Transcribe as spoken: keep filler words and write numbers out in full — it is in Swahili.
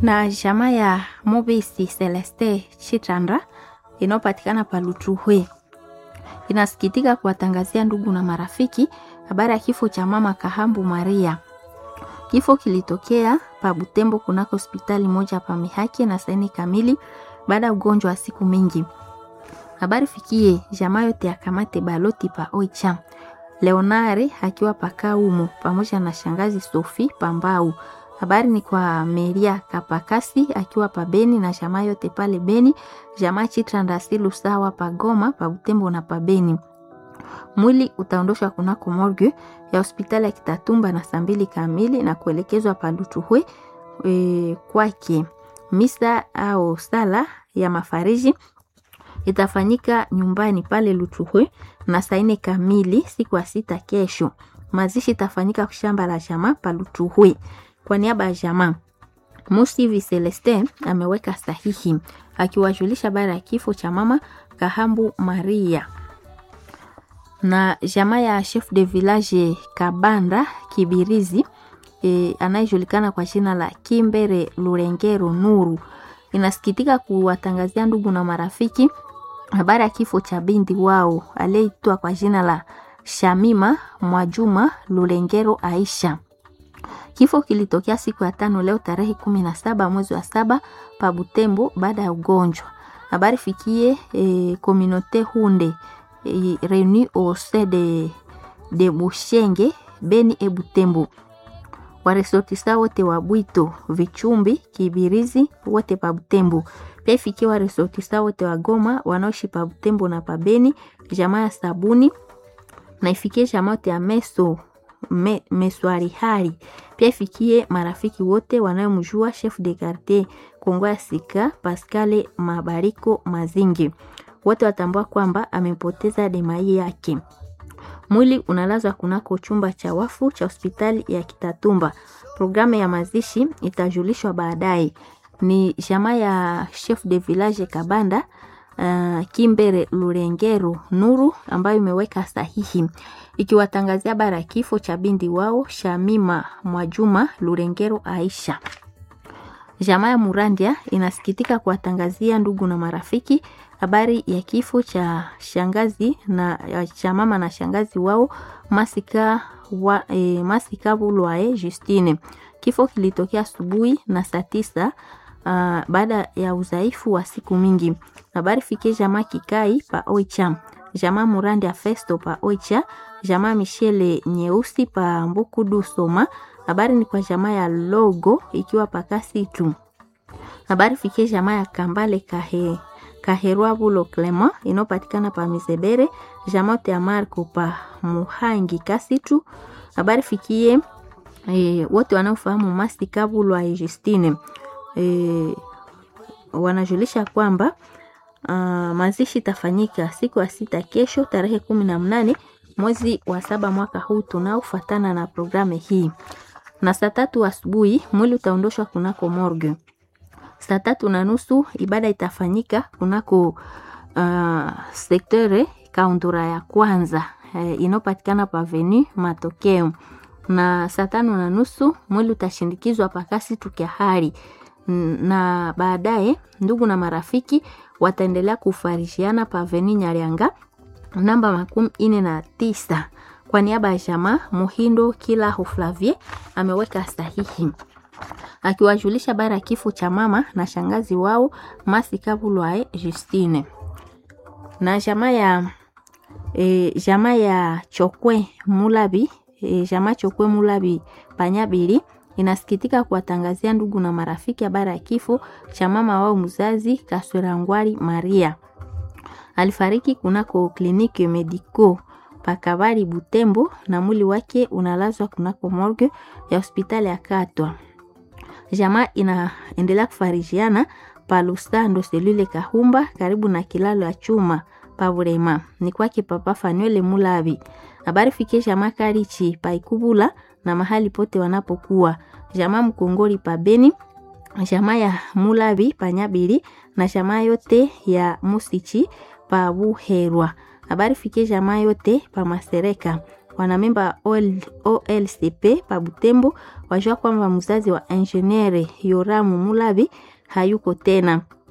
na jamaa ya Mobisi Celeste Chitandra inayopatikana pa Lutuhwe inasikitika kuwatangazia ndugu na marafiki habari ya kifo cha mama Kahambu Maria. Kifo kilitokea pa Butembo kunako hospitali moja pa Mihaki na saini kamili baada ya ugonjwa wa siku mingi. Habari fikie jamaa yote ya kamate baloti pa Oicha. Leonare akiwa pa Kaumu pamoja na shangazi Sophie Pambau. Habari ni kwa Meria Kapakasi akiwa pa Beni na jamaa yote pale Beni, jamaa Chitanda Silu sawa pa Goma, pa Butembo na pa Beni. Mwili utaondoshwa kunako morgue ya hospitali ya Kitatumba na saa mbili kamili na kuelekezwa pa Lutuhwe e, kwake. Misa au sala ya mafariji itafanyika nyumbani pale Lutuhwe na saa nne kamili siku ya sita kesho. Mazishi itafanyika kushamba la jamaa pa Lutuhwe. Kwa niaba ya jamaa, Musivi Celeste ameweka sahihi akiwajulisha habari ya kifo cha mama Kahambu Maria. Na jamaa ya chef de village Kabanda Kibirizi e, anayejulikana kwa jina la Kimbere Lurengero Nuru inasikitika kuwatangazia ndugu na marafiki habari ya kifo cha binti wao aliyeitwa kwa jina la Shamima Mwajuma Lurengero Aisha. Kifo kilitokea siku ya tano leo tarehe kumi na saba mwezi wa saba pa Butembo baada ya ugonjwa. Habari fikie e, communauté Hunde e, réunie au sein de de Bushenge Beni e Butembo. Waresortisa wote wa Bwito, Vichumbi, Kibirizi wote pa Butembo. Pia fikie waresortisa wote wa Goma wanaoishi pa Butembo na pa Beni, jamaa ya Sabuni na ifikie jamaa yote ya Meso Me, Meswari Hari. Pia ifikie marafiki wote wanayomjua chef de quartier Kongo ya Sika Pascale Mabariko Mazingi. Wote watambua kwamba amepoteza demai yake. Mwili unalazwa kunako chumba cha wafu cha hospitali ya Kitatumba. Programu ya mazishi itajulishwa baadaye. Ni jamaa ya chef de village Kabanda uh, Kimbere Lurengero Nuru ambayo imeweka sahihi ikiwatangazia habari ya kifo cha binti wao Shamima Mwajuma Lurengero Aisha. Jamaa ya Murandia inasikitika kuwatangazia ndugu na marafiki habari ya kifo cha shangazi na cha mama na shangazi wao Masika wa e, Masika Bulwae Justine. Kifo kilitokea asubuhi na saa tisa uh, baada ya udhaifu wa siku mingi. Habari fikie jamaa Kikai pa Oicha, jamaa Murandia Festo pa Oicha, jamaa Michele Nyeusi pa Mbukudu Soma. Habari ni kwa jamaa ya Logo ikiwa pa Kasitu. Habari fikie jamaa ya Kambale Kahe Kaherwa Bulo Clement inopatikana pa Mizebere, jamaa ya Marco pa Muhangi Kasitu. Habari fikie e, wote wanaofahamu Masika Bulwa Justine e, wanajulisha kwamba uh, mazishi tafanyika siku ya sita kesho tarehe kumi na mnane mwezi wa saba mwaka huu tunaofuatana na programu hii. Na saa tatu asubuhi mwili utaondoshwa kunako morgue. Saa tatu na nusu ibada itafanyika kunako uh, sektere kaundura ya kwanza uh, inopatikana pa Avenue Matokeo. Na saa tano na nusu mwili utashindikizwa pakasi tukiahari. Na baadaye ndugu na marafiki wataendelea kufarishiana pa Avenue Nyarianga namba makumi ine na tisa. Kwa niaba ya jamaa Muhindo Kila Huflavie ameweka sahihi akiwajulisha bara kifo cha mama na shangazi wao Masika Bulwae Justine. Na jamaa ya e, jamaa ya Chokwe Mulabi e, jamaa Chokwe Mulabi Panyabiri inasikitika kuwatangazia ndugu na marafiki habari ya kifo cha mama wao mzazi Kaswerangwari Maria. Alifariki kunako kliniki Medico Pakabari Butembo na mwili wake unalazwa kunako morgue ya hospitali ya Katwa. Jamaa inaendelea kufarijiana pa Lusando selule Kahumba karibu na kilalo ya chuma pa Burema. Ni kwake Papa Fanuele Mulabi. Habari fikie jamaa Karichi pa Ikubula na mahali pote wanapokuwa. Jamaa Mkongori pa Beni, jamaa ya Mulabi pa Nyabiri na jamaa yote ya Musichi pa Buherwa. Habari fikie jamaa yote pa Masereka Wanamemba O L C P pa Butembo wajua kwamba mzazi wa engineer Yoramu Mulabi hayuko tena.